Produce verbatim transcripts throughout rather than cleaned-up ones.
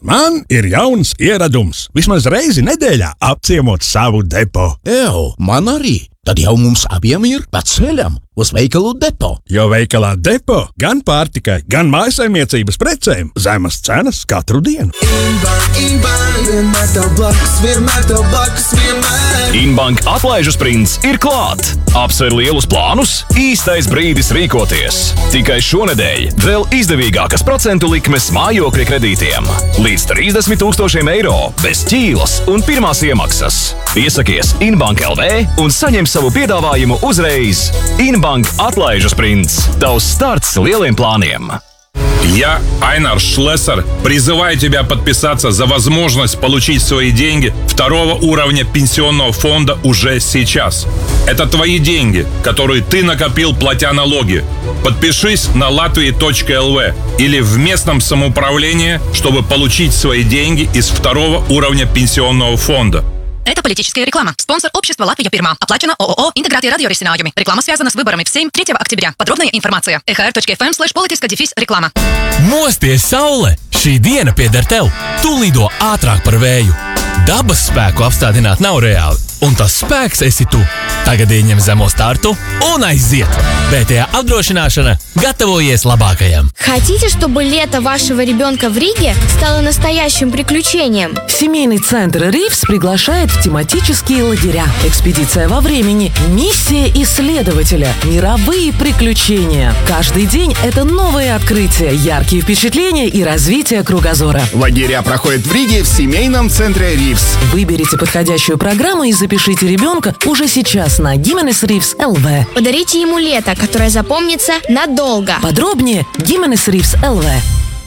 Man ir jauns ieradums. Vismaz reizi nedēļā apciemot savu depo. Ew, man arī. Tad jau mums abiem ir pa ceļam uz veikalu depo. Jo veikalā depo gan pārtikai, gan mājasaimniecības precēm zemas cenas katru dienu. Inbank, Inbank, vienmēr tev blakus, vienmēr tev blakus, vienmēr. Inbank atlaižu sprints ir klāt. Apsver lielus plānus, īstais brīdis rīkoties. Tikai šonedēļ vēl izdevīgākas procentu likmes mājokļa kredītiem. Līdz trīsdesmit tūkstošiem eiro bez ķīlas un pirmās iemaksas. Piesakies Inbank L V un saņem savu piedāvājumu uzreiz. Inbank atlaižu sprints. Tavs starts lieliem планам. Я, Айнар Шлессер, призываю тебя подписаться за возможность получить свои деньги второго уровня пенсионного фонда уже сейчас. Это твои деньги, которые ты накопил, платя налоги. Подпишись на латвия точка эл ви или в местном самоуправлении, чтобы получить свои деньги из второго уровня пенсионного фонда. Это политическая реклама. Спонсор общества «Латвия Pirmā». Оплачено ООО «Интеграция радиорисинājumi». Реклама связана с выборами в Сейм третьего октября. Подробная информация. и ха эр точка эф эм слэш politiska defis reklama. Mosties, saule! Šī diena pieder tev. Tu lido ātrāk par vēju. Dabas spēku apstādināt nav reāli. Un tas spēks esi tu. Tagad ieņem zemo startu un aiziet. бэ тэ а apdrošināšana gatavojies labākajam. Хотите, чтобы лето вашего ребенка в Риге стало настоящим приключением? Семейный центр «Ривс» приглашает в тематические лагеря. Экспедиция во времени, миссия исследователя, мировые приключения. Каждый день это новые открытия, яркие впечатления и развитие кругозора. Лагеря проходят в Риге в семейном центре «Ривс». Выберите подходящую программу и запишите ребенка уже сейчас на Гименес Ривс эл ви. Подарите ему лето, которое запомнится надолго. Подробнее Гименес Ривс эл ви.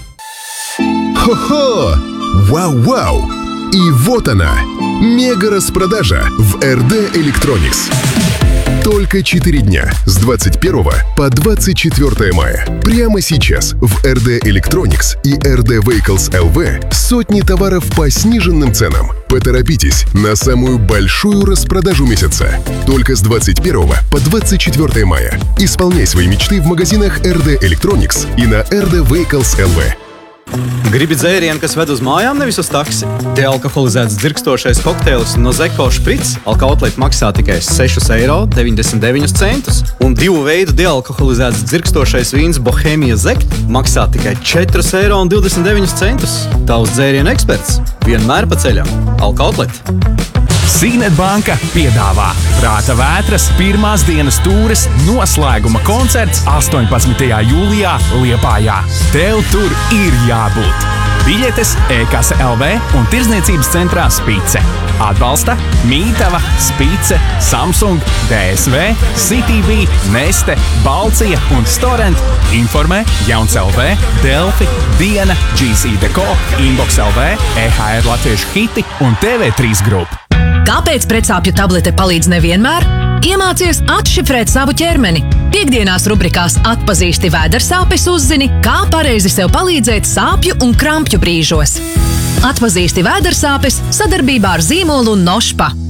Хо-хо! Вау-вау! И вот она! Мега-распродажа в эр дэ Electronics. Только четыре дня с двадцать первого по двадцать четвёртое мая. Прямо сейчас в эр дэ Electronics и эр дэ Vehicles эл ви сотни товаров по сниженным ценам. Поторопитесь на самую большую распродажу месяца. Только с двадцать первого по двадцать четвёртое мая. Исполняй свои мечты в магазинах эр дэ Electronics и на эр dē Vehicles эл ви. Gribi dzērienu, kas ved uz mājām, nevis uz taksi? Dealkoholizēts dzirkstošais kokteils no Zeko Šprits Alkautlet maksā tikai seši eiro deviņdesmit deviņi centus. Un divu veidu dealkoholizēts dzirkstošais vīns Bohemija Zekt maksā tikai četri eiro divdesmit deviņi centus. Tavs dzērienu eksperts vienmēr pa ceļam. Alkautlet. Signet banka piedāvā Prāta vētras pirmās dienas tūres noslēguma koncerts astoņpadsmitajā jūlijā Liepājā. Tev tur ir jābūt. Biļetes e-kase tel vē un tirdzniecības centrā Spice. Atbalsta Mītava, Spice, Samsung, dē es vē, Cityv, Neste, Balcija un Storent. Informē Jauns tel vē, Delfi, Diena, G C Deco, Inbox tel vē, e hā er Latviešu hiti un te vē trīs grupa. Kāpēc pretsāpju tablete palīdz nevienmēr? Iemācies atšifrēt savu ķermeni. Piektdienās rubrikās Atpazīsti vēdersāpes uzzini, kā pareizi sev palīdzēt sāpju un krampju brīžos. Atpazīsti vēdersāpes sadarbībā ar zīmolu Nošpa.